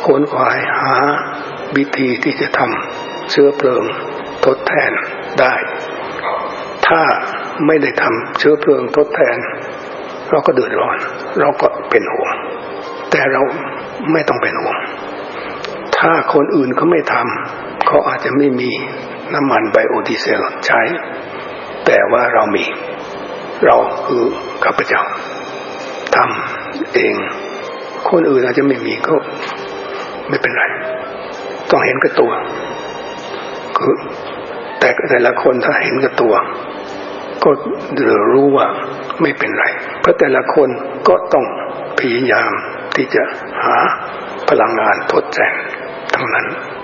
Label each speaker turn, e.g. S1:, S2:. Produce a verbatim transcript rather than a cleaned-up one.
S1: ค้นคว้าหาวิธีที่จะทำเชื้อเพลิงทดแทนได้ถ้าไม่ได้ทำเชื้อเพลิงทดแทนเราก็เดือดร้อนเราก็เป็นห่วงแต่เราไม่ต้องเป็นห่วงถ้าคนอื่นเขาไม่ทำเขาอาจจะไม่มีน้ำมันไบโอดีเซลใช้แต่ว่าเรามีเราคือข้าพเจ้าทำเองคนอื่นอาจจะไม่มีก็ไม่เป็นไรต้องเห็นกับตัวคือแต่แต่ละคนถ้าเห็นกับตัวก็รู้ว่าไม่เป็นไรเพราะแต่ละคนก็ต้องพยายามที่จะหาพลังงานทดแทนทั้งนั้น